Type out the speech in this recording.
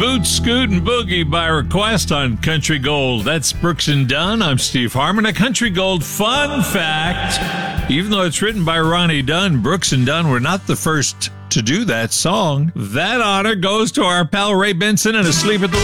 Boot, Scoot, and Boogie by request on Country Gold. That's Brooks and Dunn. I'm Steve Harmon. A Country Gold fun fact. Even though it's written by Ronnie Dunn, Brooks and Dunn were not the first to do that song. That honor goes to our pal Ray Benson and Asleep at the